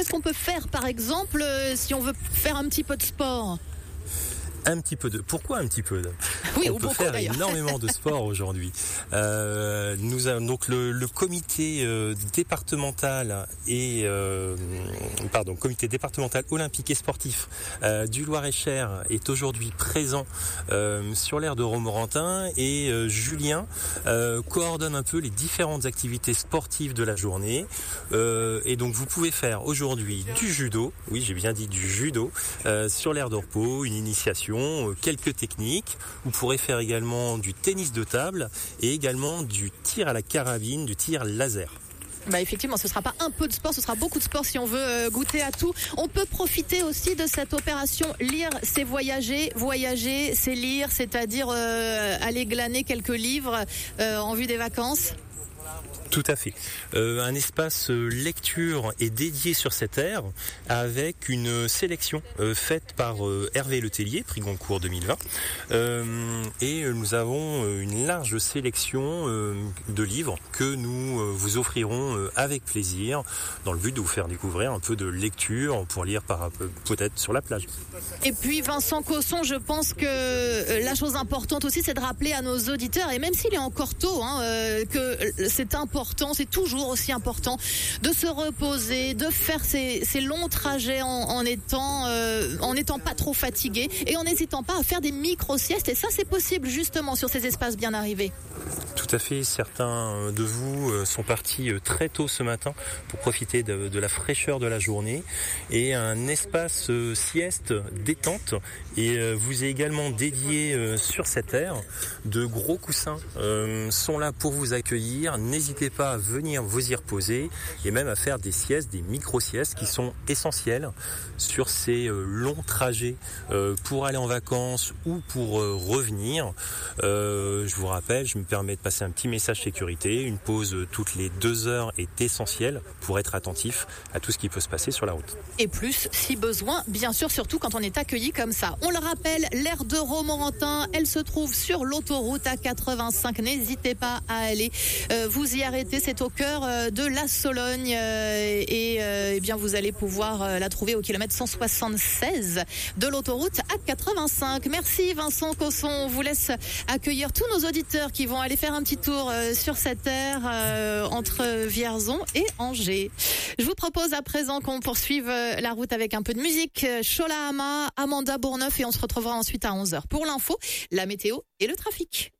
qu'est-ce qu'on peut faire par exemple si on veut faire un petit peu de sport? Un petit peu de. Pourquoi un petit peu de? Oui, on peut faire énormément de sport aujourd'hui. Nous avons donc le comité départemental comité départemental olympique et sportif du Loir-et-Cher est aujourd'hui présent sur l'aire de Romorantin et Julien coordonne un peu les différentes activités sportives de la journée. Et donc vous pouvez faire aujourd'hui du judo. Oui, j'ai bien dit du judo sur l'aire de repos, une initiation. Quelques techniques. Vous pourrez faire également du tennis de table et également du tir à la carabine, du tir laser. Effectivement, ce sera pas un peu de sport, ce sera beaucoup de sport si on veut goûter à tout. On peut profiter aussi de cette opération lire, c'est voyager, voyager, c'est lire, c'est-à-dire aller glaner quelques livres en vue des vacances. Tout à fait. Un espace lecture est dédié sur cette aire avec une sélection faite par Hervé Letellier, prix Goncourt 2020. Et nous avons une large sélection de livres que nous vous offrirons avec plaisir dans le but de vous faire découvrir un peu de lecture pour lire peut-être sur la plage. Et puis Vincent Causson, je pense que la chose importante aussi, c'est de rappeler à nos auditeurs, et même s'il est encore tôt, que c'est important, c'est toujours aussi important de se reposer, de faire ces longs trajets en étant pas trop fatigué et en n'hésitant pas à faire des micro-siestes. Et ça, c'est possible justement sur ces espaces bien arrivés. Tout à fait. Certains de vous sont partis très tôt ce matin pour profiter de la fraîcheur de la journée et un espace sieste détente et vous est également dédié sur cette aire. De gros coussins sont là pour vous accueillir. N'hésitez pas à venir vous y reposer et même à faire des siestes, des micro-siestes qui sont essentielles sur ces longs trajets pour aller en vacances ou pour revenir. Je vous rappelle, je me permets de passer un petit message sécurité. Une pause toutes les 2 heures est essentielle pour être attentif à tout ce qui peut se passer sur la route. Et plus, si besoin, bien sûr, surtout quand on est accueilli comme ça. On le rappelle, l'aire de Romorantin, elle se trouve sur l'autoroute A85. N'hésitez pas à aller vous y arrêter. C'est au cœur de la Sologne et bien vous allez pouvoir la trouver au kilomètre 176 de l'autoroute A85. Merci Vincent Causson. On vous laisse accueillir tous nos auditeurs qui vont aller faire un petit tour sur cette aire entre Vierzon et Angers. Je vous propose à présent qu'on poursuive la route avec un peu de musique. Chola Hama, Amanda Bourneuf et on se retrouvera ensuite à 11h pour l'info, la météo et le trafic.